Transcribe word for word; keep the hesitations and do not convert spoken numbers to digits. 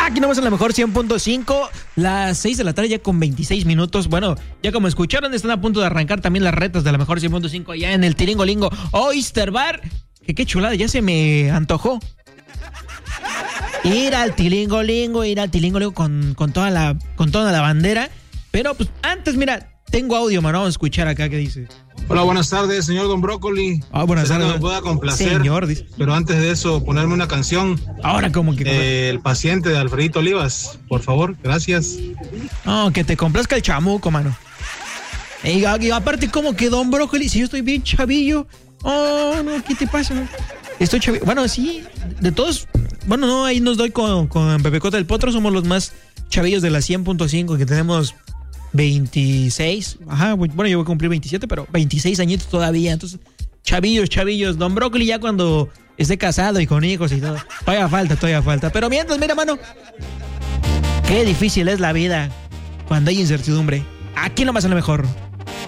Aquí nomás en la mejor cien punto cinco, las seis de la tarde ya con veintiséis minutos. Bueno, ya como escucharon, están a punto de arrancar también las retas de la mejor cien punto cinco allá en el Tiringolingo Oyster Bar. Que qué chulada, ya se me antojó ir al Tilingolingo, ir al Tilingolingo con, con, toda la, con toda la bandera. Pero pues antes, mira, tengo audio, mano, vamos a escuchar acá qué dice. Hola, buenas tardes, señor Don Brócoli. Ah, buenas Espero tardes. que me pueda complacer, señor, dice. Pero antes de eso, ponerme una canción. Ahora, ¿cómo que? Eh, el paciente de Alfredito Olivas, por favor, gracias. No, que te complazca el chamuco, mano. Y, y aparte, ¿cómo que Don Brócoli? Si yo estoy bien chavillo. Oh, no, ¿qué te pasa? Estoy chavillo. Bueno, sí, de todos. Bueno, no, ahí nos doy con, con Pepe Cota del Potro. Somos los más chavillos de la cien punto cinco, que tenemos veintiséis. Ajá, bueno, yo voy a cumplir veintisiete, pero veintiséis añitos todavía. Entonces, chavillos, chavillos. Don Brócoli ya cuando esté casado y con hijos y todo. Todavía falta, todavía falta. Pero mientras, mira, mano, qué difícil es la vida cuando hay incertidumbre. Aquí nomás es lo mejor.